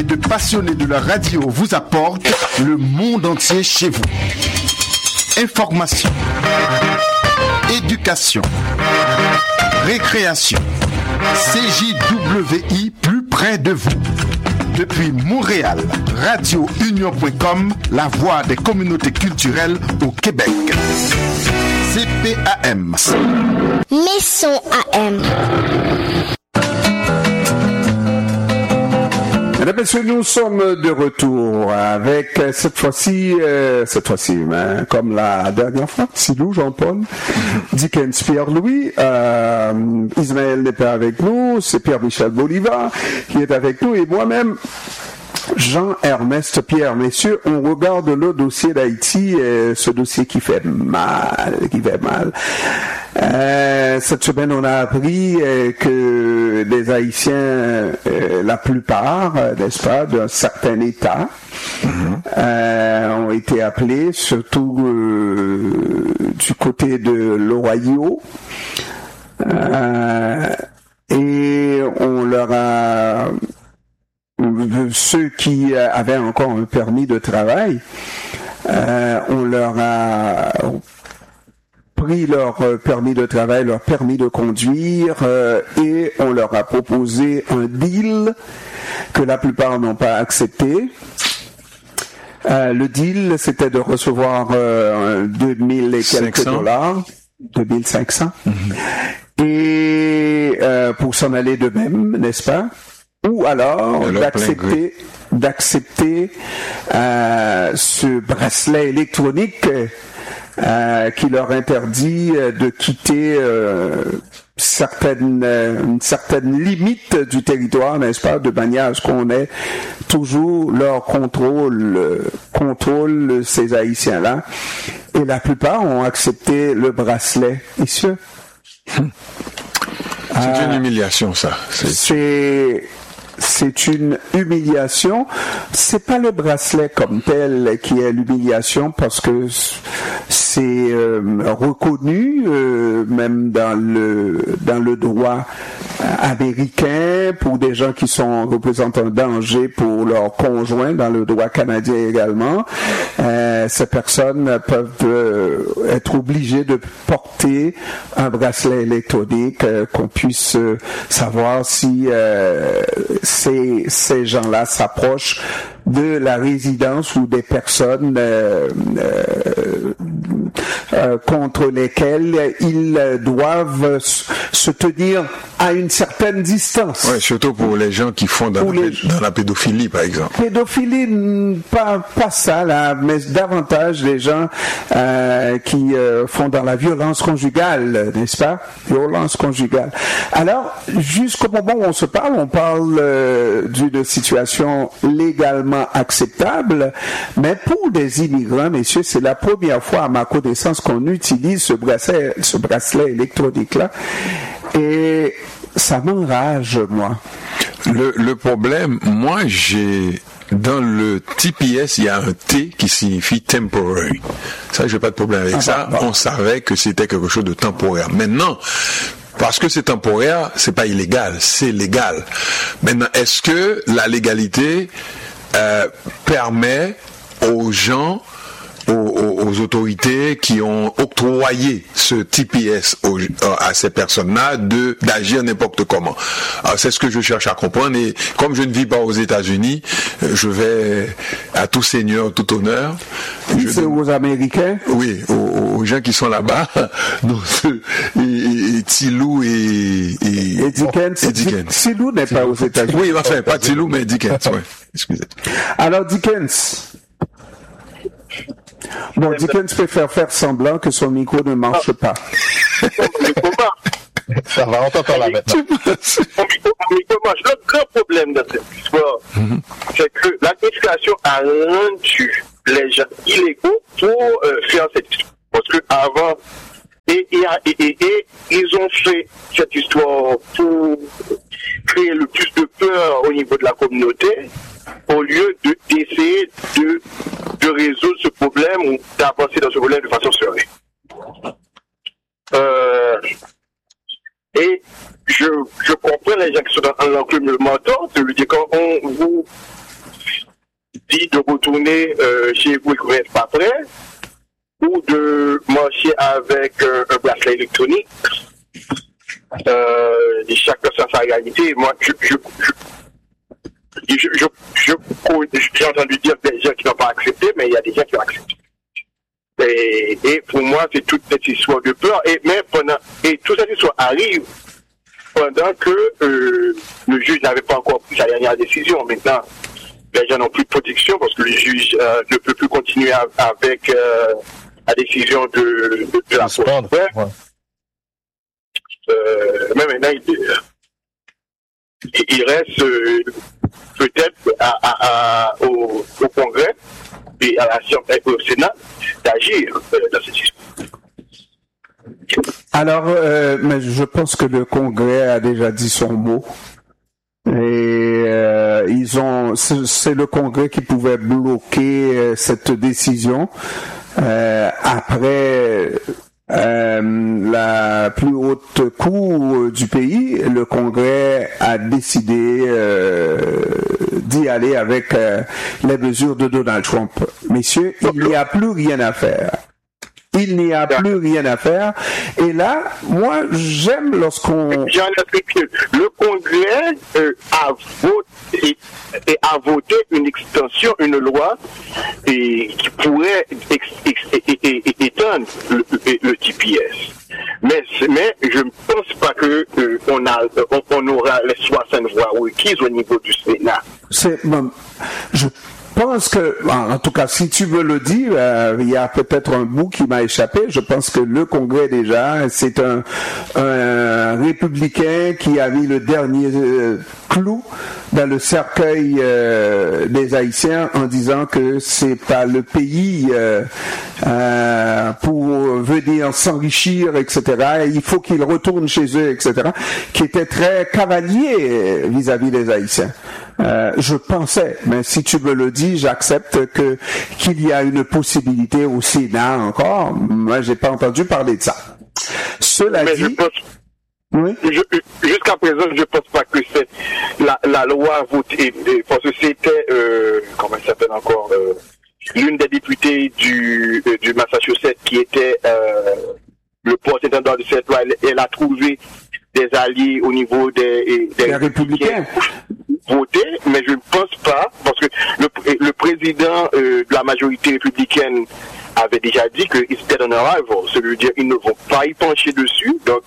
de passionnés de la radio vous apportent le monde entier chez vous. Information, éducation, récréation, CJWI plus près de vous. Depuis Montréal, radiounion.com, la voix des communautés culturelles au Québec. CPAM. Maison AM. Mesdames et messieurs, nous sommes de retour avec cette fois-ci, comme la dernière fois, Silou, Jean-Paul, Dickens, Pierre-Louis, Ismaël n'est pas avec nous, c'est Pierre-Michel Bolivar qui est avec nous et moi-même, Jean-Ernest Pierre. Messieurs, on regarde le dossier d'Haïti, ce dossier qui fait mal. Cette semaine, on a appris que les Haïtiens, la plupart, n'est-ce pas, d'un certain État, ont été appelés, surtout du côté de l'Ohio, et on leur a... Ceux qui avaient encore un permis de travail, on leur a pris leur permis de travail, leur permis de conduire, et on leur a proposé un deal que la plupart n'ont pas accepté. Le deal, c'était de recevoir 2000 et quelques dollars, 2500, et pour s'en aller de même, n'est-ce pas? Ou alors d'accepter ce bracelet électronique qui leur interdit de quitter une certaine limite du territoire, n'est-ce pas, de manière à ce qu'on ait toujours leur contrôle ces Haïtiens-là. Et la plupart ont accepté le bracelet, messieurs. C'est une humiliation, ça. C'est une humiliation. C'est pas le bracelet comme tel qui est l'humiliation parce que c'est reconnu même dans le droit américain pour des gens qui représentent un danger pour leurs conjoints, dans le droit canadien également. Ces personnes peuvent être obligées de porter un bracelet électronique qu'on puisse savoir si ces gens-là s'approchent de la résidence ou des personnes contre lesquelles ils doivent se tenir à une certaine distance. Oui, surtout pour les gens qui font dans la pédophilie, par exemple. Pédophilie, pas ça là, mais davantage les gens qui font dans la violence conjugale, n'est-ce pas? Violence conjugale. Alors, jusqu'au moment où on se parle, on parle d'une situation légalement acceptable, mais pour des immigrants, messieurs, c'est la première fois à ma connaissance qu'on utilise ce bracelet électronique-là, et ça m'enrage, moi. Le problème, moi, dans le TPS, il y a un T qui signifie temporary. Ça, j'ai pas de problème avec ça. Bon. On savait que c'était quelque chose de temporaire. Maintenant, parce que c'est temporaire, c'est pas illégal, c'est légal. Maintenant, est-ce que la légalité permet aux gens, aux autorités qui ont octroyé ce TPS à ces personnes-là d'agir n'importe comment? Alors, c'est ce que je cherche à comprendre, et comme je ne vis pas aux États-Unis, je vais à tout seigneur, tout honneur. C'est aux Américains? Oui, aux gens qui sont là-bas, et Tilou et Dickens. Tilou n'est pas aux États-Unis. Oui, enfin, pas Tilou, mais Dickens, oui. Excusez. Alors, Dickens. Bon, Dickens préfère faire semblant que son micro ne marche pas. Ça va, on t'entend là maintenant. Le grand problème de cette histoire, c'est que l'administration a rendu les gens illégaux pour faire cette histoire. Parce que avant, et ils ont fait cette histoire pour créer le plus de peur au niveau de la communauté, au lieu d'essayer de résoudre ce problème ou d'avancer dans ce problème de façon sereine. Et je comprends les gens qui sont dans l'enclume le menton, de lui dire quand vous dit de retourner chez vous et que vous n'êtes pas prêt, ou de marcher avec un bracelet électronique. Chaque personne a sa réalité. Moi, j'ai entendu dire des gens qui n'ont pas accepté, mais il y a des gens qui ont accepté. Et pour moi, c'est toute cette histoire de peur. Et toute cette histoire arrive pendant que le juge n'avait pas encore pris sa dernière décision. Maintenant, les gens n'ont plus de protection parce que le juge ne peut plus continuer avec la décision de la Cour suprême. Mais maintenant, il reste peut-être au Congrès et au Sénat d'agir dans cette histoire. Alors, mais je pense que le Congrès a déjà dit son mot. Et c'est le Congrès qui pouvait bloquer cette décision. Après la plus haute cour du pays, le Congrès a décidé d'y aller avec les mesures de Donald Trump. Messieurs, il n'y a plus rien à faire. Il n'y a plus rien à faire. Et là, moi, j'aime lorsqu'on... Le Congrès a voté une extension, une loi qui pourrait étendre le TPS. Mais je ne pense pas que on aura les 60 voix requises au niveau du Sénat. Je pense que, en tout cas, si tu me le dis, il y a peut-être un bout qui m'a échappé. Je pense que le Congrès déjà, c'est un républicain qui a mis le dernier clou dans le cercueil des Haïtiens en disant que c'est pas le pays pour venir s'enrichir, etc. Il faut qu'ils retournent chez eux, etc. Qui était très cavalier vis-à-vis des Haïtiens. Je pensais, mais si tu me le dis, j'accepte qu'il y a une possibilité au Sénat encore. Moi, j'ai pas entendu parler de ça. Cela dit, oui. Jusqu'à présent, je pense pas que c'est la loi votée, parce que c'était comment ça s'appelle encore, l'une des députées du Massachusetts qui était le porte-étendard de cette loi. Elle a trouvé des alliés au niveau des républicains voter, mais je ne pense pas, parce que le président de la majorité républicaine avait déjà dit qu'ils étaient en arrival, ça veut dire qu'ils ne vont pas y pencher dessus, donc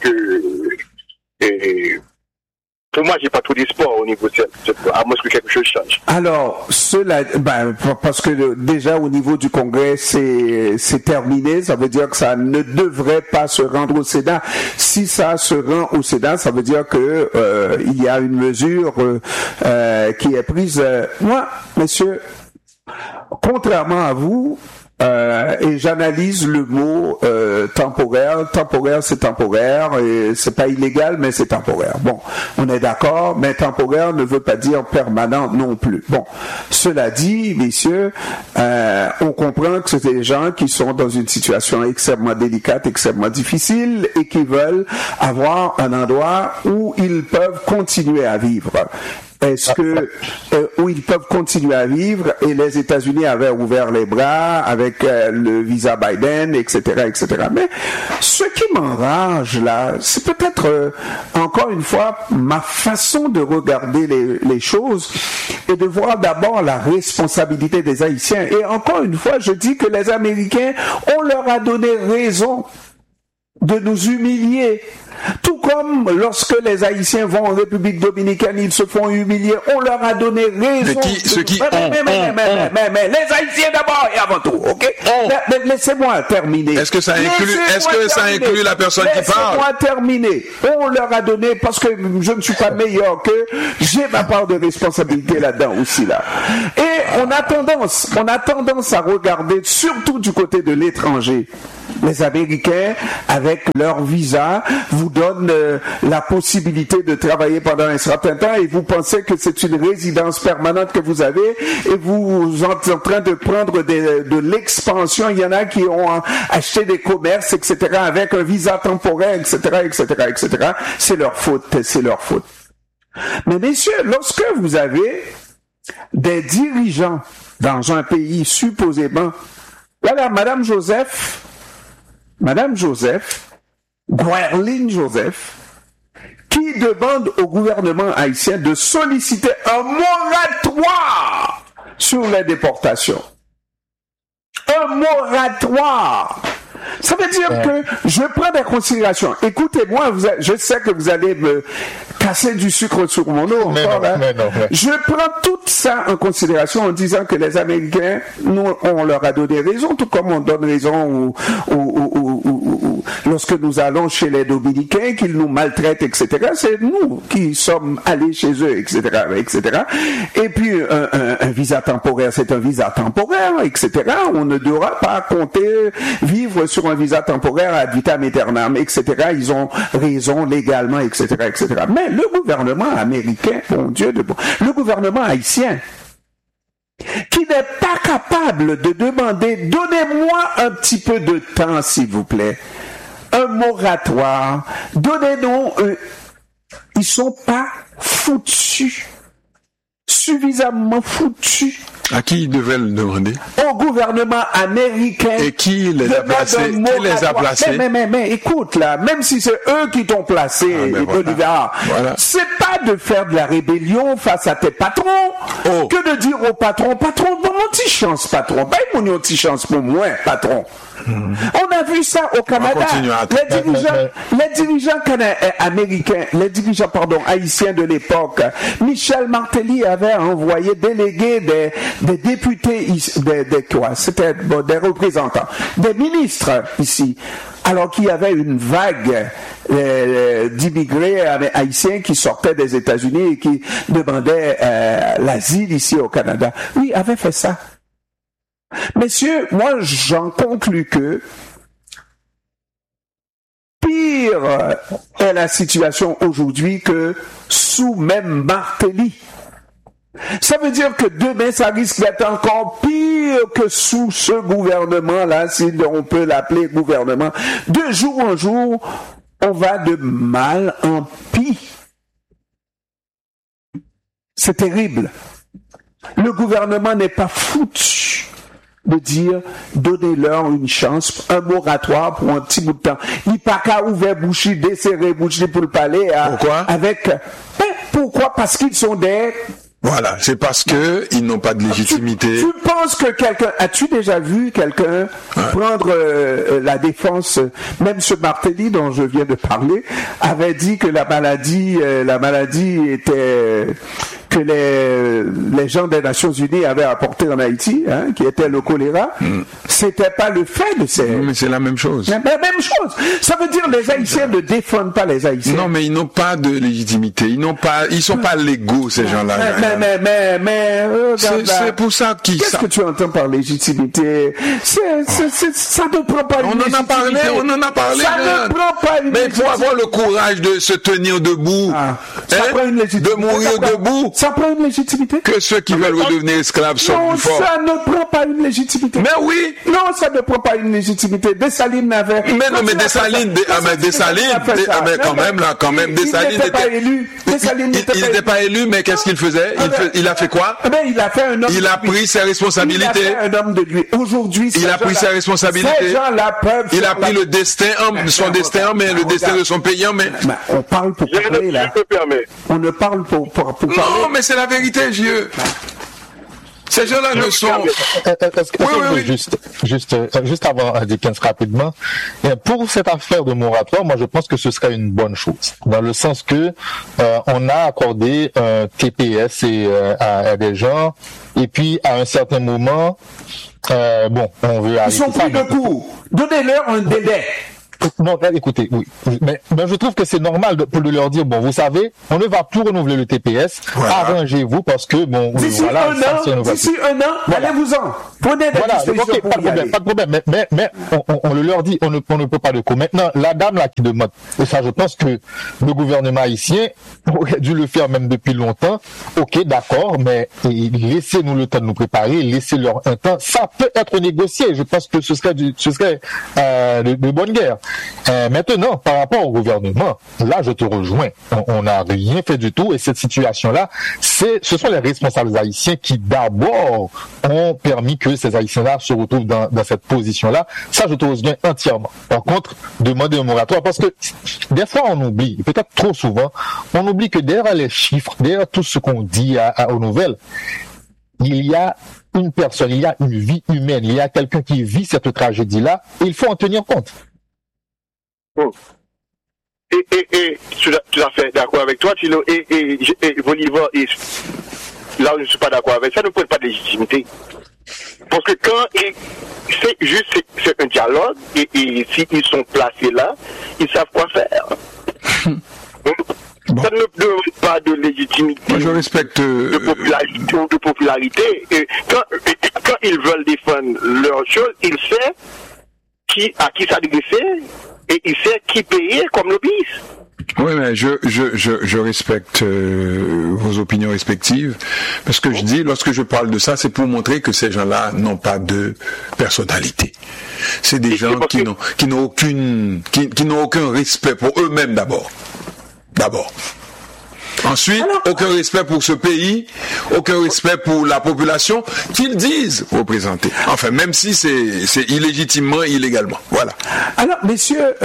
pour moi, j'ai pas trop d'espoir au niveau de cette loi, à moins que quelque chose change. Alors, parce que déjà au niveau du Congrès, c'est terminé, ça veut dire que ça ne devrait pas se rendre au Sénat. Si ça se rend au Sénat, ça veut dire que il y a une mesure qui est prise. Moi, messieurs, contrairement à vous, et j'analyse le mot temporaire. Temporaire, c'est temporaire, et c'est pas illégal, mais c'est temporaire. Bon, on est d'accord, mais temporaire ne veut pas dire permanent non plus. Bon, cela dit, messieurs, on comprend que c'est des gens qui sont dans une situation extrêmement délicate, extrêmement difficile, et qui veulent avoir un endroit où ils peuvent continuer à vivre. Est-ce que où ils peuvent continuer à vivre, et les États-Unis avaient ouvert les bras avec le visa Biden, etc., etc. Mais ce qui m'enrage là, c'est peut-être encore une fois ma façon de regarder les choses et de voir d'abord la responsabilité des Haïtiens. Et encore une fois, je dis que les Américains, on leur a donné raison de nous humilier. Tout comme lorsque les Haïtiens vont en République dominicaine, ils se font humilier. On leur a donné raison. Mais les Haïtiens d'abord et avant tout, ok? Mais laissez-moi terminer. Est-ce que ça inclut la personne qui parle? Laissez-moi terminer. On leur a donné, parce que je ne suis pas meilleur qu'eux, j'ai ma part de responsabilité là-dedans aussi, là. Et on a tendance à regarder, surtout du côté de l'étranger. Les Américains, avec leur visa, vous donnent la possibilité de travailler pendant un certain temps, et vous pensez que c'est une résidence permanente que vous avez, et vous êtes en train de prendre de l'expansion. Il y en a qui ont acheté des commerces, etc., avec un visa temporaire, etc., etc., etc. C'est leur faute. Mais messieurs, lorsque vous avez des dirigeants dans un pays supposément. Voilà, Madame Joseph, Guerline Joseph, qui demande au gouvernement haïtien de solliciter un moratoire sur les déportations. Un moratoire. Ça veut dire que je prends des considérations. Écoutez-moi, je sais que vous allez me casser du sucre sur mon eau encore. Je prends tout ça en considération en disant que les Américains, nous, on leur a donné raison, tout comme on donne raison lorsque nous allons chez les Dominicains, qu'ils nous maltraitent, etc. C'est nous qui sommes allés chez eux, etc., etc. Et puis, un visa temporaire, c'est un visa temporaire, etc. On ne devra pas compter vivre sur un visa temporaire ad vitam aeternam, etc. Ils ont raison légalement, etc., etc. Mais le gouvernement américain, bon Dieu de bon, le gouvernement haïtien, qui n'est pas capable de demander, donnez-moi un petit peu de temps, s'il vous plaît, un moratoire, donnez-nous, ils sont pas foutus, suffisamment foutus. À qui ils devaient le demander? Au gouvernement américain. Et qui les a placés? Mais écoute là, même si c'est eux qui t'ont placé, Bolivar, c'est pas de faire de la rébellion face à tes patrons, que de dire au patron, bon, petit chance patron, pas une petite chance pour moi, patron. On a vu ça au Canada. Les dirigeants américains, haïtiens de l'époque, Michel Martelly avait envoyé déléguer des députés, des représentants, des ministres ici, alors qu'il y avait une vague d'immigrés haïtiens qui sortaient des États-Unis et qui demandaient l'asile ici au Canada. Oui, il avait fait ça. Messieurs, moi j'en conclus que pire est la situation aujourd'hui que sous même Martelly. Ça veut dire que demain, ça risque d'être encore pire que sous ce gouvernement-là, si on peut l'appeler gouvernement. De jour en jour, on va de mal en pis. C'est terrible. Le gouvernement n'est pas foutu de dire, donnez-leur une chance, un moratoire pour un petit bout de temps. Il n'y a pas qu'à ouvrir bouche, desserrer bouche pour le palais. Pourquoi? Pourquoi? Parce qu'ils sont des... Voilà, c'est parce que ils n'ont pas de légitimité. Tu penses que as-tu déjà vu quelqu'un prendre la défense? Même ce Martelly dont je viens de parler avait dit que la maladie était que les gens des Nations Unies avaient apporté en Haïti, qui était le choléra. C'était pas le fait de ces... Mais c'est la même chose. La même chose. Ça veut dire les Haïtiens ne défendent pas les Haïtiens. Non, mais ils n'ont pas de légitimité. Ils sont pas légaux, ces gens-là. C'est pour ça qu'ils... Qu'est-ce que tu entends par légitimité? Ça ne prend pas une légitimité. On en a parlé. Ça ne prend pas une légitimité. Mais il faut avoir le courage de se tenir debout. Ça prend une légitimité. De mourir debout. Ça prend une légitimité. Que ceux qui veulent redevenir esclaves sont plus forts. Non, ça ne prend pas une légitimité. Mais oui. Non, ça ne prend pas une légitimité. Dessalines n'avait... Mais non, mais Dessalines, quand même, Dessalines n'était pas élu. Il n'était pas élu, mais qu'est-ce qu'il faisait? Il a fait quoi? Il a fait un homme. Il a pris ses responsabilités. Il a fait un homme de lui. Aujourd'hui, il a pris ses responsabilités. Ces gens-là peuvent. Il a pris le destin, son destin, mais le destin de son pays, mais. On parle pour parler là. On ne parle pour parler. Non, mais c'est la vérité, Dieu. Ces gens-là ne sont... Juste avant Dickens rapidement, pour cette affaire de moratoire, moi je pense que ce serait une bonne chose, dans le sens que on a accordé un TPS à des gens, et puis à un certain moment, on veut arrêter. Ils sont pris de court. Donnez-leur un délai. Non, écoutez, oui. Mais je trouve que c'est normal de leur dire, bon, vous savez, on ne va plus renouveler le TPS, arrangez-vous parce que, d'ici un an, allez-vous-en. Prenez des dispositions pour y aller. Pas de problème, mais on leur dit, on ne peut pas le coup. Maintenant, la dame là qui demande, et ça je pense que le gouvernement haïtien aurait dû le faire même depuis longtemps, ok, d'accord, mais laissez-nous le temps de nous préparer, laissez-leur un temps, ça peut être négocié, je pense que ce serait de bonne guerre. Maintenant, par rapport au gouvernement, là, je te rejoins. On n'a rien fait du tout et cette situation-là, ce sont les responsables haïtiens qui d'abord ont permis que ces Haïtiens-là se retrouvent dans cette position-là. Ça, je te rejoins entièrement. Par contre, demander un moratoire, parce que des fois, on oublie, peut-être trop souvent, on oublie que derrière les chiffres, derrière tout ce qu'on dit aux nouvelles, il y a une personne, il y a une vie humaine, il y a quelqu'un qui vit cette tragédie-là, et il faut en tenir compte. Et tout à fait d'accord avec toi, Thilo, et Bolivar, et là où je ne suis pas d'accord avec ça, ne pose pas de légitimité. Parce que quand c'est un dialogue, et s'ils sont placés là, ils savent quoi faire. Bon. Ça ne demande pas de légitimité. Moi, je respecte de popularité. Et quand ils veulent défendre leur chose, ils savent à qui s'adresser et ils savent qui payer comme lobbyiste. Oui, mais je respecte vos opinions respectives, parce que je dis, lorsque je parle de ça, c'est pour montrer que ces gens-là n'ont pas de personnalité. C'est des gens qui n'ont aucun respect pour eux-mêmes d'abord. Ensuite, aucun respect pour ce pays, aucun respect pour la population qu'ils disent représenter. Enfin, même si c'est illégitimement, illégalement. Voilà. Alors, messieurs,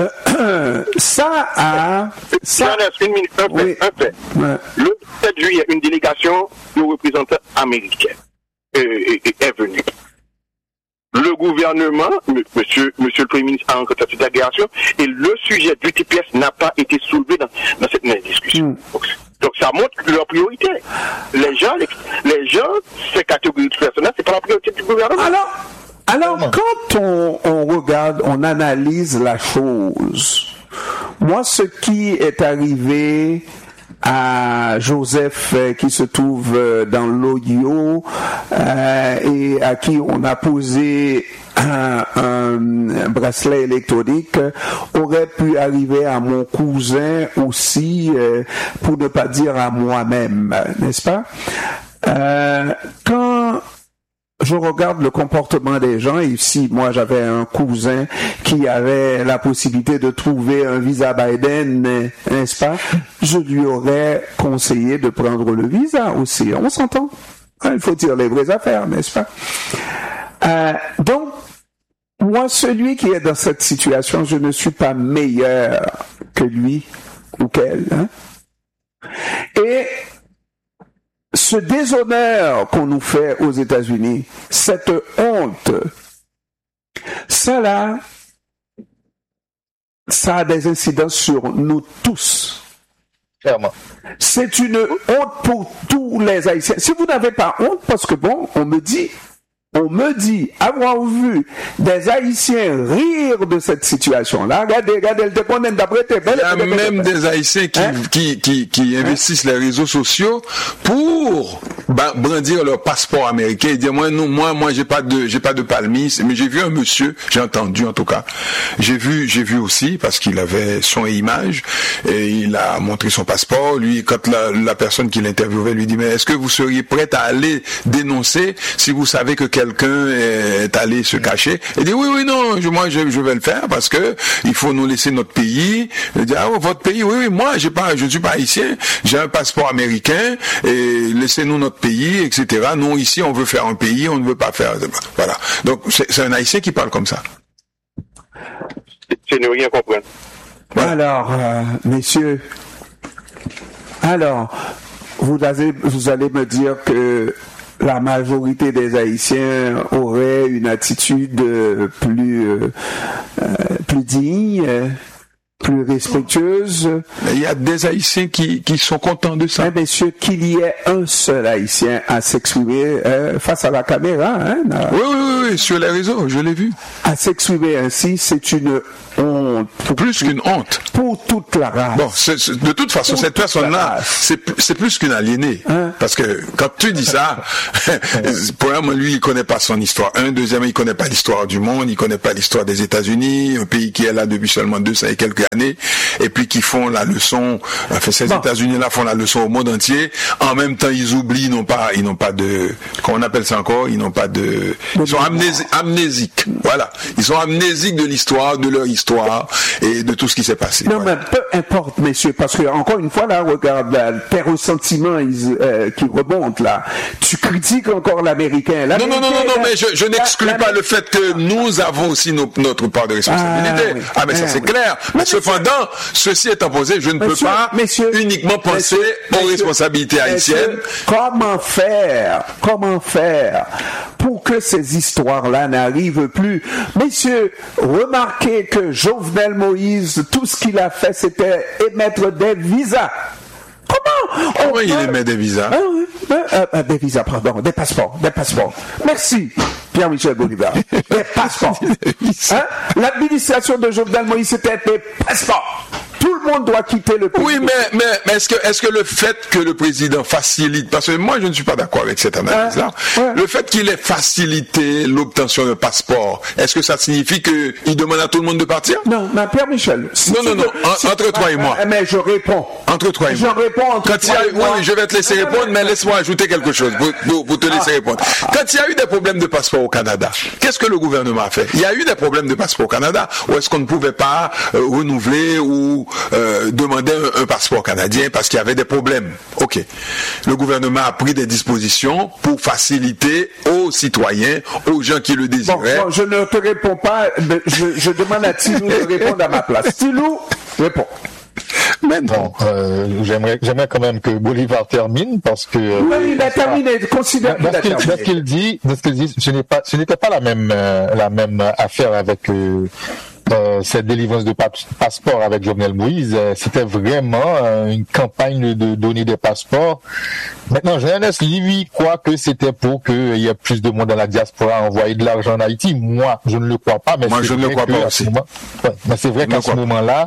ça... Une minute, un fait. Ouais. Le 7 juillet, une délégation de représentants américains est venue. Le gouvernement, monsieur le Premier ministre a rencontré cette délégation et le sujet du TPS n'a pas été soulevé dans cette discussion. Donc ça montre leur priorité. Les gens, ces catégories de personnes, c'est pas la priorité du gouvernement. Alors quand on regarde, on analyse la chose, moi ce qui est arrivé à Joseph qui se trouve dans l'audio et à qui on a posé un bracelet électronique aurait pu arriver à mon cousin aussi, pour ne pas dire à moi-même, n'est-ce pas? Quand je regarde le comportement des gens, et si moi j'avais un cousin qui avait la possibilité de trouver un visa Biden, n'est-ce pas, je lui aurais conseillé de prendre le visa aussi. On s'entend. Il faut dire les vraies affaires, n'est-ce pas? Donc, moi, celui qui est dans cette situation, je ne suis pas meilleur que lui ou qu'elle. Hein? Et ce déshonneur qu'on nous fait aux États-Unis, cette honte, ça là, ça a des incidences sur nous tous. Clairement. C'est une honte pour tous les Haïtiens. Si vous n'avez pas honte, parce que bon, on me dit avoir vu des Haïtiens rire de cette situation-là. Regardez, elle te condamne d'après tes belles. Il y a même des Haïtiens qui investissent les réseaux sociaux pour brandir leur passeport américain et dire moi j'ai pas de palmis, mais j'ai vu un monsieur, j'ai entendu en tout cas. J'ai vu aussi parce qu'il avait son image et il a montré son passeport. Lui, quand la personne qui l'interviewait lui dit mais est-ce que vous seriez prête à aller dénoncer si vous savez que quelqu'un est allé se cacher? Il dit oui non, moi je vais le faire parce que il faut nous laisser notre pays. Il dit votre pays, oui moi je ne suis pas haïtien, j'ai un passeport américain et laissez-nous notre pays, etc. Nous ici on veut faire un pays, on ne veut pas faire, voilà. Donc c'est un Haïtien qui parle comme ça. C'est ne rien comprendre. Voilà. Alors messieurs, vous allez me dire que la majorité des Haïtiens auraient une attitude plus digne, plus respectueuse. Il y a des Haïtiens qui sont contents de ça. Mais messieurs, qu'il y ait un seul Haïtien à s'exprimer face à la caméra. Hein, oui, sur les réseaux, je l'ai vu. À s'exprimer ainsi, c'est une honte. Plus qu'une honte. Pour toute la race. Bon, de toute façon, cette personne-là, c'est plus qu'une aliénée. Hein? Parce que quand tu dis ça, premièrement, lui, il connaît pas son histoire. Deuxièmement, il connaît pas l'histoire du monde, il connaît pas l'histoire des États-Unis, un pays qui est là depuis seulement 200 et quelques années, et puis qui font la leçon, ces États-Unis-là font la leçon au monde entier. En même temps, ils oublient, ils n'ont pas de, comment on appelle ça encore, ils sont amnésiques. Voilà. Ils sont amnésiques de l'histoire, de leur histoire. l'histoire et de tout ce qui s'est passé. Non, mais peu importe, messieurs, parce que encore une fois, là, regarde, tes ressentiments qui remontent, là. Tu critiques encore l'Américain. Non, mais je n'exclus pas le fait que nous avons aussi notre part de responsabilité. Mais ça, c'est clair. Mais cependant, ceci étant posé, je ne peux pas uniquement penser aux responsabilités haïtiennes. Comment faire pour que ces histoires-là n'arrivent plus? Messieurs, remarquez que Jovenel Moïse, tout ce qu'il a fait, c'était émettre des visas. Comment il émet des visas? Des visas, pardon, des passeports. Merci, Pierre-Michel Bolivar. Des passeports. L'administration de Jovenel Moïse, c'était des passeports. Tout le monde doit quitter le pays. Oui, mais est-ce que le fait que le président facilite, parce que moi je ne suis pas d'accord avec cette analyse-là, le fait qu'il ait facilité l'obtention d'un passeport, est-ce que ça signifie qu'il demande à tout le monde de partir? Non, mais Pierre Michel. Entre toi et moi. Mais je réponds. Entre toi et moi. Je réponds entre toi et moi. Oui, je vais te laisser répondre, mais laisse-moi ajouter quelque chose pour te laisser répondre. Quand il y a eu des problèmes de passeport au Canada, qu'est-ce que le gouvernement a fait? Il y a eu des problèmes de passeport au Canada, ou est-ce qu'on ne pouvait pas renouveler ou demander un passeport canadien parce qu'il y avait des problèmes. Ok. Le gouvernement a pris des dispositions pour faciliter aux citoyens, aux gens qui le désiraient. Bon, je ne te réponds pas, je demande à Tilou de répondre à ma place. Tilou, réponds. Bon, j'aimerais quand même que Bolivar termine parce que. Oui, il a terminé. Considère qu'il a terminé. De ce qu'il dit, ce n'était pas la même affaire avec. Cette délivrance de passeport avec Jovenel Moïse, c'était vraiment une campagne de donner des passeports. Maintenant, Jeunesse, lui, croit que c'était pour qu'il y ait plus de monde dans la diaspora envoyer de l'argent en Haïti. Moi, je ne le crois pas. Mais moi, je ne le crois pas aussi. Mais c'est vrai qu'à ce moment-là,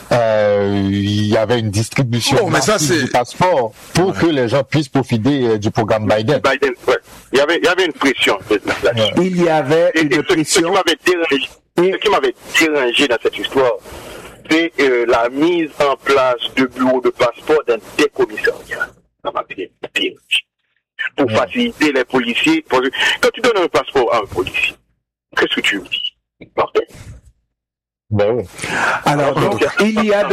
il y avait une distribution de passeports pour que les gens puissent profiter du programme Biden. Il y avait une pression. Il y avait une pression. Ce qui m'avait dérangé dans cette histoire, c'est la mise en place de bureaux de passeport dans des commissariats. Ça m'a dérangé. Pour faciliter les policiers. Quand tu donnes un passeport à un policier, qu'est-ce que tu lui dis? Parfait. Ben oui. Alors, donc, il y a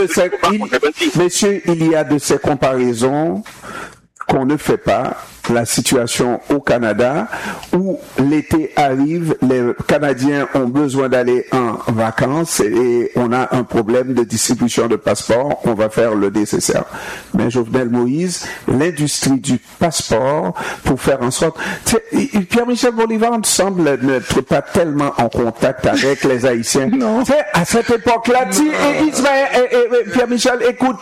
de ces comparaisons qu'on ne fait pas. La situation au Canada où l'été arrive, les Canadiens ont besoin d'aller en vacances et on a un problème de distribution de passeports, on va faire le nécessaire. Mais Jovenel Moïse, l'industrie du passeport pour faire en sorte... Pierre-Michel Bolivar semble n'être pas tellement en contact avec les Haïtiens. Non. À cette époque-là, Pierre-Michel, écoute.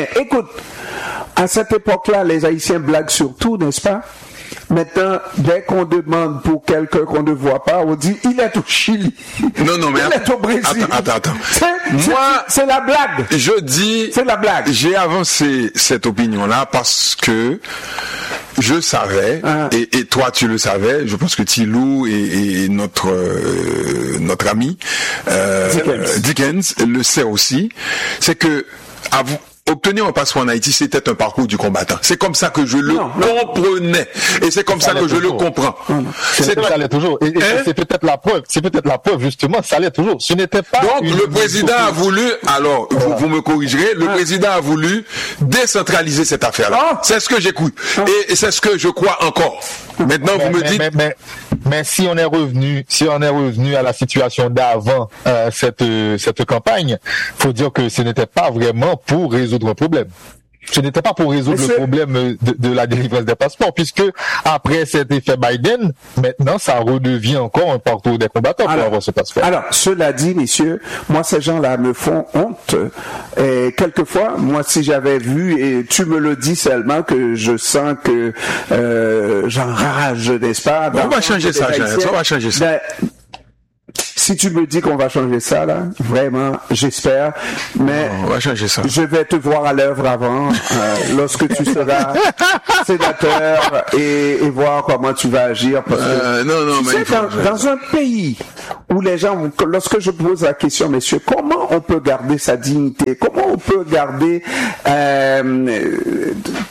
À cette époque-là, les Haïtiens blaguent sur tout, n'est-ce pas? Maintenant, dès qu'on demande pour quelqu'un qu'on ne voit pas, on dit il est au Chili. Non, mais il est au Brésil. Attends. C'est la blague. Je dis, c'est la blague. J'ai avancé cette opinion-là parce que je savais, et toi tu le savais, je pense que Tilou et notre ami Dickens le sait aussi, c'est que obtenir un passeport en Haïti, c'était un parcours du combattant. C'est comme ça que je le comprenais. Et c'est comme ça que je le comprends. Ça allait toujours. Et c'est peut-être la preuve, justement, ça allait toujours. Ce n'était pas. Donc, le président a voulu, alors, vous me corrigerez, le président a voulu décentraliser cette affaire-là. C'est ce que j'écoute. Et c'est ce que je crois encore. Maintenant, vous me dites. Mais si on est revenu à la situation d'avant cette campagne, faut dire que ce n'était pas vraiment pour résoudre un problème. Ce n'était pas pour résoudre le problème de la délivrance des passeports, puisque après cet effet Biden, maintenant ça redevient encore un parcours des combattants pour avoir ce passeport. Alors, cela dit, messieurs, moi ces gens-là me font honte. Et quelquefois, moi si j'avais vu, et tu me le dis seulement, que je sens que j'enrage, n'est-ce pas? On va changer ça, on va changer ça. Si tu me dis qu'on va changer ça, là, vraiment, j'espère. Mais on va changer ça. Je vais te voir à l'œuvre avant, lorsque tu seras sénateur, et voir comment tu vas agir. Parce que, dans un pays où les gens, lorsque je pose la question, messieurs, comment on peut garder sa dignité? Comment on peut garder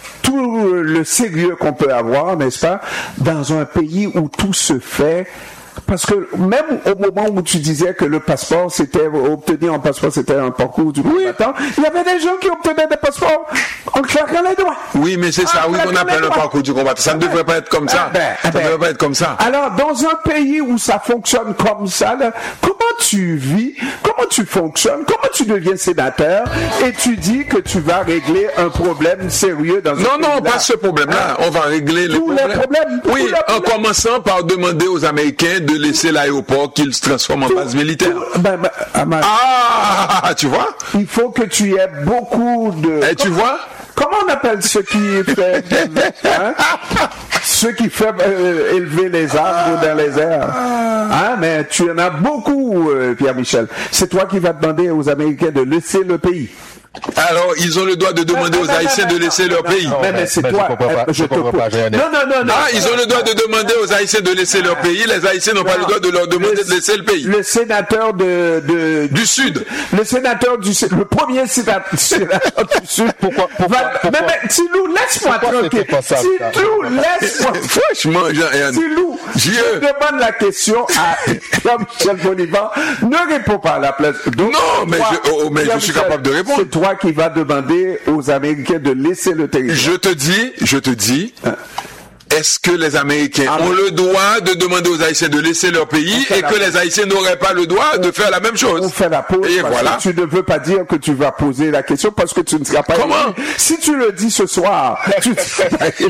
tout le sérieux qu'on peut avoir, n'est-ce pas, dans un pays où tout se fait Parce que même au moment où tu disais que le passeport, obtenir un passeport, c'était un parcours du combattant, il y avait des gens qui obtenaient des passeports en claquant les doigts. Oui, mais c'est ça, oui, on appelle un parcours du combattant. Ça ne devrait pas être comme ça. Ça ne devrait pas être comme ça. Alors, dans un pays où ça fonctionne comme ça, là, comment tu vis, comment tu fonctionnes, comment tu deviens sénateur et tu dis que tu vas régler un problème sérieux dans un pays? Non, pas ce problème-là. On va régler les problèmes. Oui, en commençant par demander aux Américains de laisser l'aéroport qu'ils se transforment en base militaire. Tu vois? Il faut que tu aies beaucoup de... Et tu vois? Comment on appelle ceux qui fait... ceux qui font élever les arbres dans les airs? Mais tu en as beaucoup, Pierre-Michel. C'est toi qui vas demander aux Américains de laisser le pays. Alors, ils ont le droit de demander aux Haïtiens de laisser leur pays. Mais c'est toi. Je te pose. Non. Ils ont le droit de demander aux Haïtiens de laisser leur pays. Les Haïtiens n'ont pas le droit de leur demander de laisser le pays. Le sénateur du Sud. Le sénateur du Sud. Le premier sénateur du Sud. Pourquoi mais Tilou, laisse-moi tranquille. Tilou, laisse-moi. Franchement, Tilou, je demande la question à Pierre-Michel Bonivan. Ne réponds pas à la place. Non, mais je suis capable de répondre. C'est toi qui vas demander aux Américains de laisser le territoire. Je te dis, est-ce que les Américains ont le droit de demander aux Haïtiens de laisser leur pays et que les Haïtiens n'auraient pas le droit de faire la même chose? On fait la pause et voilà. Tu ne veux pas dire que tu vas poser la question parce que tu ne seras pas... Comment? Si tu le dis ce soir, tu ne seras pas...